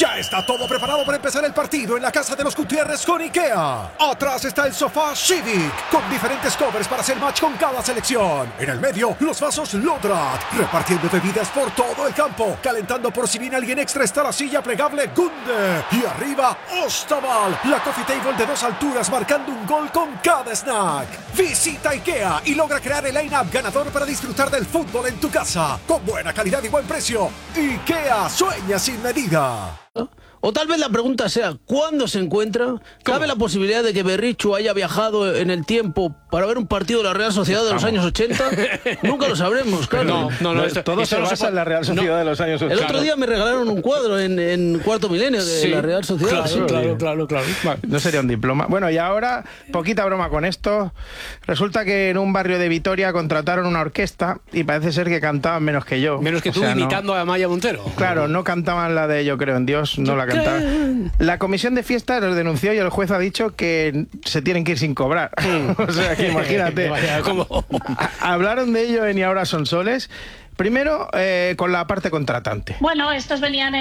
Ya está todo preparado para empezar el partido en la casa de los Gutiérrez con IKEA. Atrás está el sofá Civic, con diferentes covers para hacer match con cada selección. En el medio, los vasos Lodrat, repartiendo bebidas por todo el campo. Calentando por si viene alguien extra está la silla plegable Gunde. Y arriba, Ostaval, la coffee table de 2 alturas marcando un gol con cada snack. Visita IKEA y logra crear el line-up ganador para disfrutar del fútbol en tu casa. Con buena calidad y buen precio. IKEA sueña sin medida. O tal vez la pregunta sea, ¿cuándo se encuentra? ¿Cabe la posibilidad de que Berrichu haya viajado en el tiempo para ver un partido de la Real Sociedad de los años 80? Nunca lo sabremos, claro. No, todo se basa en la Real Sociedad de los años 80. El otro día me regalaron un cuadro en Cuarto Milenio de la Real Sociedad. Claro. No sería un diploma. Bueno, y ahora, poquita broma con esto. Resulta que en un barrio de Vitoria contrataron una orquesta y parece ser que cantaban menos que yo. Menos que tú, imitando a Maya Montero. Claro, no cantaban la de Yo creo en Dios, no la cantaban. La comisión de fiestas los denunció y el juez ha dicho que se tienen que ir sin cobrar. O sea, que imagínate. Hablaron de ello en Y ahora son soles. Primero, con la parte contratante. Bueno, estos venían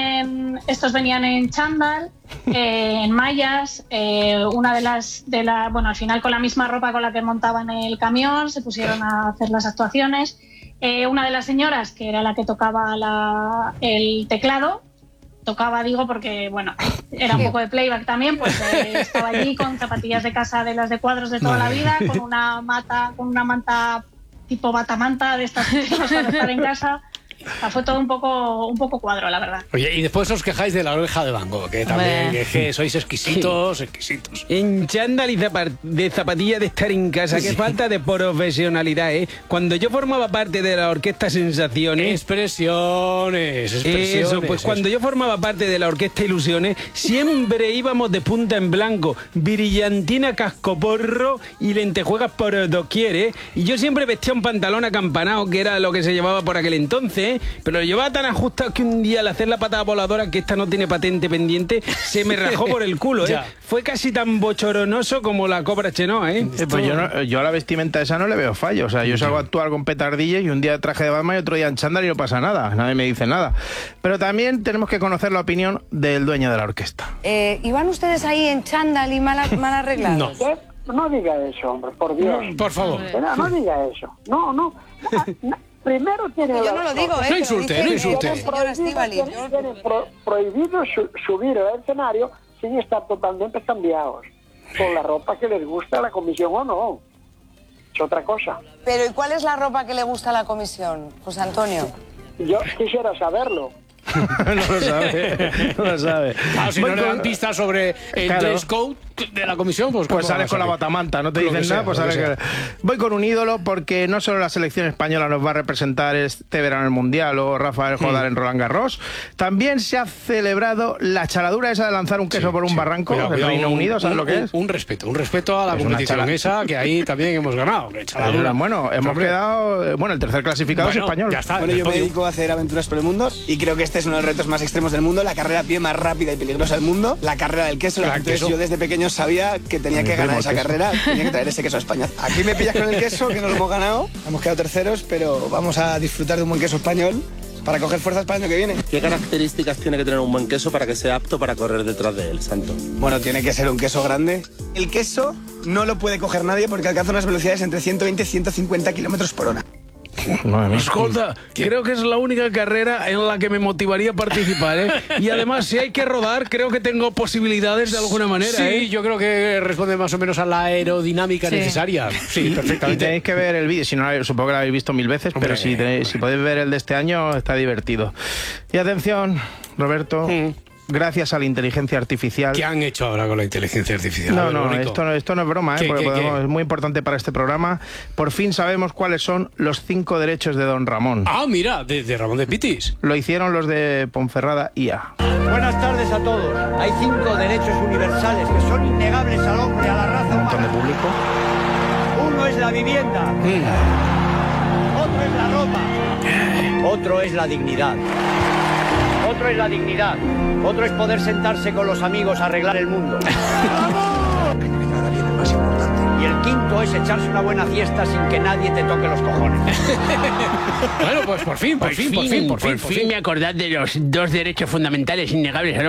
en chándal, en mallas, una bueno, al final con la misma ropa con la que montaban el camión, se pusieron a hacer las actuaciones. Una de las señoras, que era la que tocaba el teclado, digo porque, bueno, era un poco de playback también, pues estaba allí con zapatillas de casa de las de cuadros de toda la vida, con una manta tipo batamanta de estas para estar en casa. O sea, fue todo un poco cuadro, la verdad. Oye, y después os quejáis de la oreja de Van Gogh, que también que sois exquisitos. En chándal y de zapatilla de estar en casa, qué falta de profesionalidad, ¿eh? Cuando yo formaba parte de la Orquesta Sensaciones... Expresiones. Eso, pues cuando yo formaba parte de la Orquesta Ilusiones, siempre íbamos de punta en blanco, brillantina, cascoporro y lentejuelas por doquier, ¿eh? Y yo siempre vestía un pantalón acampanado, que era lo que se llevaba por aquel entonces, pero lo llevaba tan ajustado que un día al hacer la patada voladora, que esta no tiene patente pendiente, se me rajó por el culo, ¿eh? Fue casi tan bochornoso como la Cobra Chenoa, ¿eh? Pues yo a la vestimenta esa no le veo fallo. O sea, yo salgo a actuar con petardillas y un día traje de Batman y otro día en chándal y no pasa nada. Nadie me dice nada. Pero también tenemos que conocer la opinión del dueño de la orquesta. ¿Iban ustedes ahí en chándal y mal arreglados? No diga eso, hombre, por Dios. Por favor. No diga eso. No. Primero tiene... Yo no lo digo, No insulte. Tienen prohibido subir al escenario sin estar totalmente cambiados, con la ropa que les gusta a la comisión o no. Es otra cosa. Pero ¿y cuál es la ropa que le gusta a la comisión, José Antonio? Yo quisiera saberlo. No lo sabe. Claro, si no le dan pistas sobre el dress code de la comisión, pues sales con la batamanta, no te dicen nada, pues sales que... Voy con un ídolo porque no solo la selección española nos va a representar este verano el Mundial o Rafael Jodar en Roland Garros, también se ha celebrado la charadura esa de lanzar un queso por un barranco del Reino Unido, ¿sabes lo que es? Un respeto a la competición esa, que ahí también hemos ganado. Bueno, hemos quedado... el tercer clasificado es español. Ya está. Bueno, yo me dedico a hacer aventuras por el mundo y creo que este es uno de los retos más extremos del mundo, la carrera a pie más rápida y peligrosa del mundo, la carrera del queso. Entonces yo desde pequeño sabía que tenía que ganar esa carrera, tenía que traer ese queso a España. Aquí me pillas con el queso, que no lo hemos ganado, hemos quedado terceros, pero vamos a disfrutar de un buen queso español para coger fuerzas para el año que viene. ¿Qué características tiene que tener un buen queso para que sea apto para correr detrás de él, Santo? Bueno, tiene que ser un queso grande. El queso no lo puede coger nadie porque alcanza unas velocidades entre 120 y 150 kilómetros por hora. Escolta, creo que es la única carrera en la que me motivaría a participar, ¿eh? Y además, si hay que rodar, creo que tengo posibilidades de alguna manera, Sí, yo creo que responde más o menos a la aerodinámica necesaria. Sí, perfectamente. Y tenéis que ver el vídeo, si no, supongo que lo habéis visto 1000 veces, pero si podéis ver el de este año, está divertido. Y atención, Roberto... Gracias a la inteligencia artificial. ¿Qué han hecho ahora con la inteligencia artificial? Esto no es broma, porque es muy importante para este programa. Por fin sabemos cuáles son los 5 derechos de don Ramón. Ah, mira, de Ramón de Pitis. Lo hicieron los de Ponferrada IA. Buenas tardes a todos. Hay 5 derechos universales que son innegables al hombre, a la raza humana. Un montón de público. Uno es la vivienda. Otro es la ropa. Otro es la dignidad. Otro es la dignidad. Otro es poder sentarse con los amigos a arreglar el mundo. Y el quinto es echarse una buena fiesta sin que nadie te toque los cojones. Bueno, pues por fin me acordad de los 2 derechos fundamentales innegables.